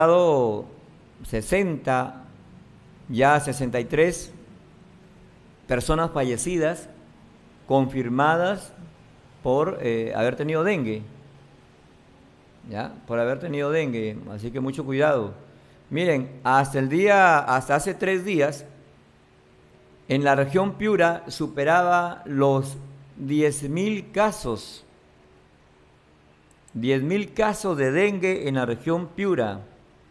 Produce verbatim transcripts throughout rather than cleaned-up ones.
sesenta, ya sesenta y tres personas fallecidas confirmadas por eh, haber tenido dengue, ¿ya? Por haber tenido dengue, así que mucho cuidado. Miren, hasta el día, hasta hace tres días, en la región Piura superaba los diez mil casos, diez mil casos de dengue en la región Piura.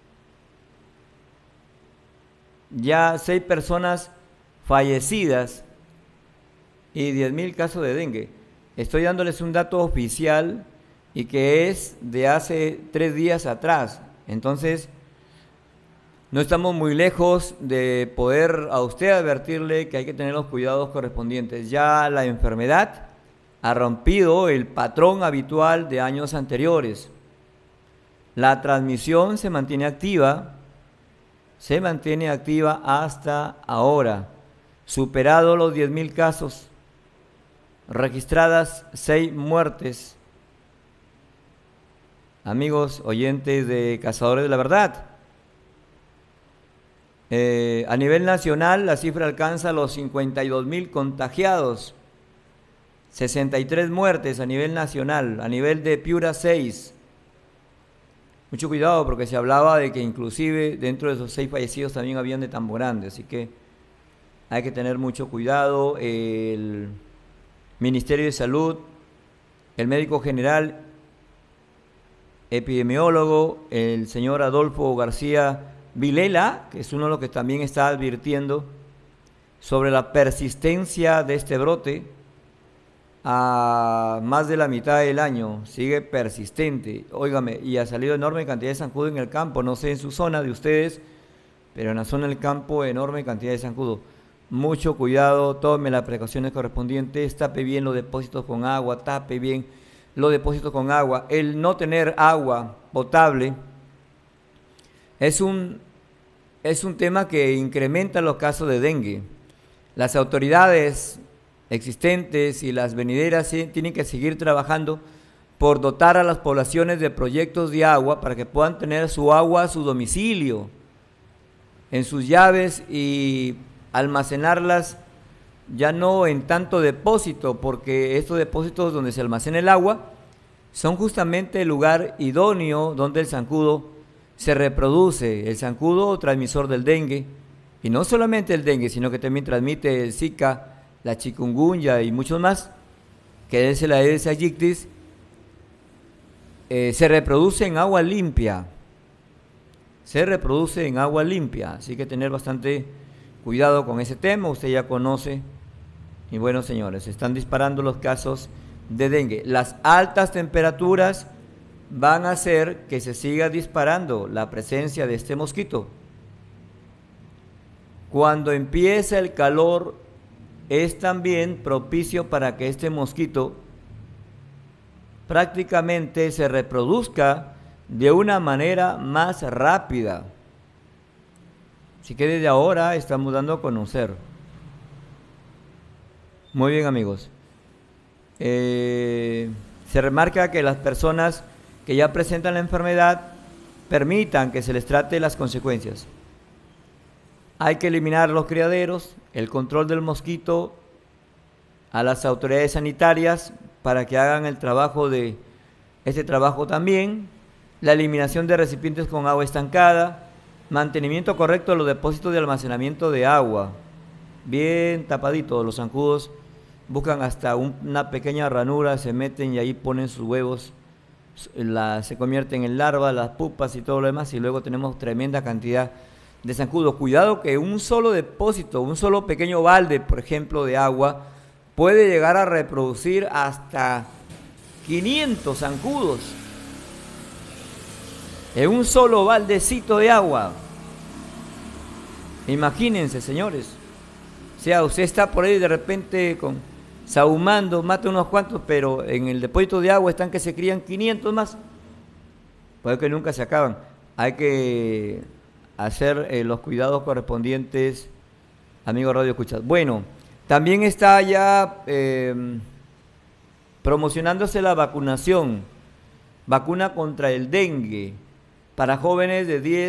Ya seis personas fallecidas y diez mil casos de dengue. Estoy dándoles un dato oficial y que es de hace tres días atrás. Entonces, no estamos muy lejos de poder a usted advertirle que hay que tener los cuidados correspondientes. Ya la enfermedad ha rompido el patrón habitual de años anteriores. La transmisión se mantiene activa, se mantiene activa hasta ahora. Superado los diez mil casos, registradas seis muertes. Amigos oyentes de Cazadores de la Verdad, eh, a nivel nacional la cifra alcanza los cincuenta y dos mil contagiados, sesenta y tres muertes a nivel nacional, a nivel de Piura seis. Mucho cuidado porque se hablaba de que inclusive dentro de esos seis fallecidos también habían de Tambo Grande, así que hay que tener mucho cuidado. El Ministerio de Salud, el médico general, epidemiólogo, el señor Adolfo García Vilela, que es uno de los que también está advirtiendo sobre la persistencia de este brote a más de la mitad del año, sigue persistente, óigame, y ha salido enorme cantidad de zancudo en el campo, no sé en su zona de ustedes, pero en la zona del campo enorme cantidad de zancudo. Mucho cuidado, tome las precauciones correspondientes, tape bien los depósitos con agua, tape bien los depósitos con agua. El no tener agua potable es un, es un tema que incrementa los casos de dengue. Las autoridades existentes y las venideras tienen que seguir trabajando por dotar a las poblaciones de proyectos de agua para que puedan tener su agua a su domicilio, en sus llaves, y almacenarlas ya no en tanto depósito, porque estos depósitos donde se almacena el agua son justamente el lugar idóneo donde el zancudo se reproduce, el zancudo transmisor del dengue, y no solamente el dengue, sino que también transmite el Zika, la chikungunya y muchos más, que es el Aedes aegypti. eh, se reproduce en agua limpia, se reproduce en agua limpia, así que tener bastante cuidado con ese tema. Usted ya conoce. Y bueno, señores, se están disparando los casos de dengue. Las altas temperaturas van a hacer que se siga disparando la presencia de este mosquito. Cuando empieza el calor, es también propicio para que este mosquito prácticamente se reproduzca de una manera más rápida. Así que desde ahora estamos dando a conocer. Muy bien, amigos. Eh, se remarca que las personas que ya presentan la enfermedad permitan que se les trate las consecuencias. Hay que eliminar los criaderos, el control del mosquito a las autoridades sanitarias para que hagan el trabajo de este trabajo también, la eliminación de recipientes con agua estancada, mantenimiento correcto de los depósitos de almacenamiento de agua, bien tapaditos. Los zancudos buscan hasta un, una pequeña ranura, se meten y ahí ponen sus huevos, la, se convierten en larvas, las pupas y todo lo demás, y luego tenemos tremenda cantidad de zancudos. Cuidado que un solo depósito, un solo pequeño balde, por ejemplo, de agua, puede llegar a reproducir hasta quinientos zancudos en un solo baldecito de agua. Imagínense, señores. O sea, usted está por ahí de repente con sahumando, mata unos cuantos, pero en el depósito de agua están que se crían quinientos más. Puede que nunca se acaban. Hay que hacer eh, los cuidados correspondientes, amigos Radio Escuchas. Bueno, también está ya eh, promocionándose la vacunación, vacuna contra el dengue, para jóvenes de diez